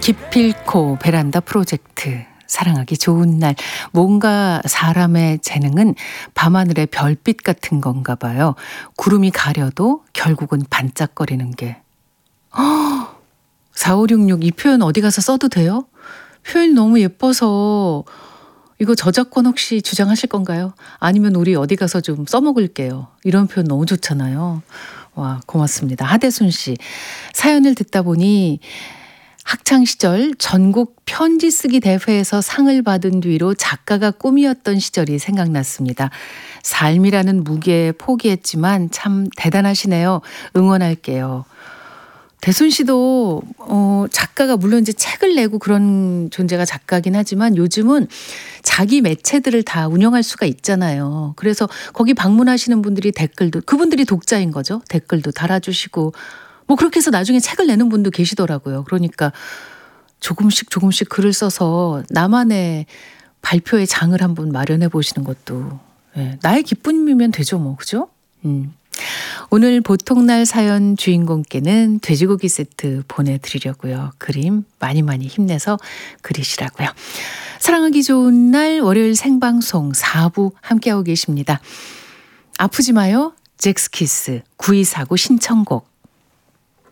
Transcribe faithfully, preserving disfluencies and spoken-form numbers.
기필코 베란다 프로젝트. 사랑하기 좋은 날. 뭔가 사람의 재능은 밤하늘의 별빛 같은 건가 봐요. 구름이 가려도 결국은 반짝거리는 게. 허, 사오육육 이 표현 어디 가서 써도 돼요? 표현이 너무 예뻐서 이거 저작권 혹시 주장하실 건가요? 아니면 우리 어디 가서 좀 써먹을게요. 이런 표현 너무 좋잖아요. 와, 고맙습니다. 하대순 씨. 사연을 듣다 보니 학창시절 전국 편지 쓰기 대회에서 상을 받은 뒤로 작가가 꿈이었던 시절이 생각났습니다. 삶이라는 무게에 포기했지만 참 대단하시네요. 응원할게요. 대순 씨도 어, 작가가 물론 이제 책을 내고 그런 존재가 작가긴 하지만 요즘은 자기 매체들을 다 운영할 수가 있잖아요. 그래서 거기 방문하시는 분들이 댓글도 그분들이 독자인 거죠. 댓글도 달아주시고 뭐 그렇게 해서 나중에 책을 내는 분도 계시더라고요. 그러니까 조금씩 조금씩 글을 써서 나만의 발표의 장을 한번 마련해 보시는 것도 예, 나의 기쁨이면 되죠 뭐. 그죠? 음. 오늘 보통날 사연 주인공께는 돼지고기 세트 보내드리려고요. 그림 많이 많이 힘내서 그리시라고요. 사랑하기 좋은 날 월요일 생방송 사 부 함께하고 계십니다. 아프지 마요. 잭스키스 구이사구 신청곡.